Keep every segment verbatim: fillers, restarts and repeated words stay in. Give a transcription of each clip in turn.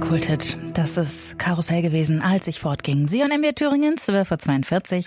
Kulthit. Das ist Karussell gewesen, als ich fortging. Sie und M D R Thüringen, zwölf Uhr zweiundvierzig.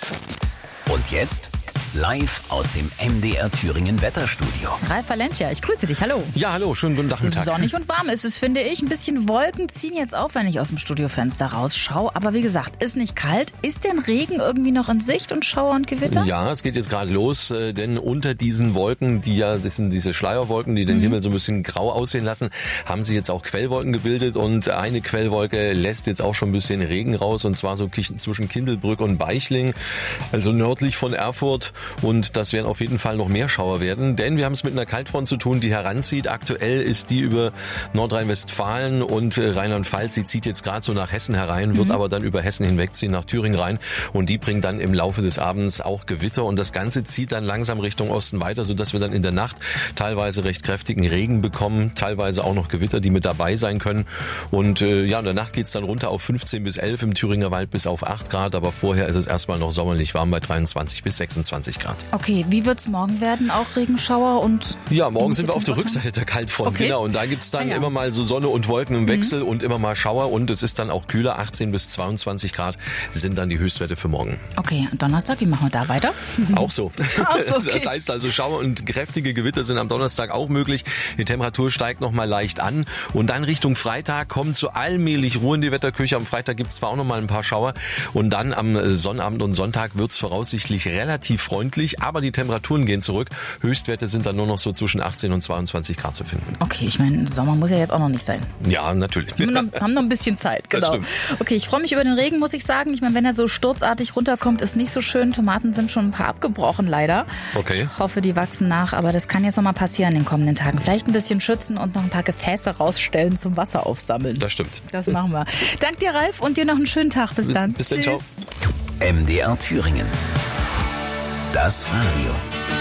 Und jetzt live aus dem M D R Thüringen Wetterstudio. Ralf Valencia, ich grüße dich, hallo. Ja, hallo, schönen guten Nachmittag. Sonnig und warm ist es, finde ich. Ein bisschen Wolken ziehen jetzt auf, wenn ich aus dem Studiofenster rausschaue. Aber wie gesagt, ist nicht kalt. Ist denn Regen irgendwie noch in Sicht und Schauer und Gewitter? Ja, es geht jetzt gerade los, äh, denn unter diesen Wolken, die ja, das sind diese Schleierwolken, die den mhm. Himmel so ein bisschen grau aussehen lassen, haben sie jetzt auch Quellwolken gebildet und eine Quellwolke lässt jetzt auch schon ein bisschen Regen raus und zwar so zwischen Kindelbrück und Beichling, also nördlich von Erfurt. Und das werden auf jeden Fall noch mehr Schauer werden, denn wir haben es mit einer Kaltfront zu tun, die heranzieht. Aktuell ist die über Nordrhein-Westfalen und Rheinland-Pfalz. Sie zieht jetzt gerade so nach Hessen herein, wird mhm. aber dann über Hessen hinwegziehen nach Thüringen rein. Und die bringt dann im Laufe des Abends auch Gewitter. Und das Ganze zieht dann langsam Richtung Osten weiter, sodass wir dann in der Nacht teilweise recht kräftigen Regen bekommen, teilweise auch noch Gewitter, die mit dabei sein können. Und äh, ja, in der Nacht geht's dann runter auf fünfzehn bis elf, im Thüringer Wald bis auf acht Grad. Aber vorher ist es erstmal noch sommerlich warm bei dreiundzwanzig bis sechsundzwanzig Grad. Okay, wie wird's morgen werden? Auch Regenschauer und... Ja, morgen sind wir auf der Rückseite der Kaltfront, okay. Genau. Und da gibt's dann ah, ja. immer mal so Sonne und Wolken im Wechsel mhm. und immer mal Schauer. Und es ist dann auch kühler, achtzehn bis zweiundzwanzig Grad sind dann die Höchstwerte für morgen. Okay, Donnerstag, wie machen wir da weiter? Auch so. Ach so, okay. Das heißt also, Schauer und kräftige Gewitter sind am Donnerstag auch möglich. Die Temperatur steigt noch mal leicht an. Und dann Richtung Freitag kommt so allmählich Ruhe in die Wetterküche. Am Freitag gibt's zwar auch noch mal ein paar Schauer. Und dann am Sonnabend und Sonntag wird's voraussichtlich relativ freundlich. Aber die Temperaturen gehen zurück. Höchstwerte sind dann nur noch so zwischen achtzehn und zweiundzwanzig Grad zu finden. Okay, ich meine, Sommer muss ja jetzt auch noch nicht sein. Ja, natürlich. Wir haben noch, haben noch ein bisschen Zeit, genau. Das stimmt. Okay, ich freue mich über den Regen, muss ich sagen. Ich meine, wenn er so sturzartig runterkommt, ist nicht so schön. Tomaten sind schon ein paar abgebrochen, leider. Okay. Ich hoffe, die wachsen nach, aber das kann jetzt noch mal passieren in den kommenden Tagen. Vielleicht ein bisschen schützen und noch ein paar Gefäße rausstellen zum Wasser aufsammeln. Das stimmt. Das machen wir. Dank dir, Ralf, und dir noch einen schönen Tag. Bis, bis dann. Bis dann, ciao. M D R Thüringen. Das Radio.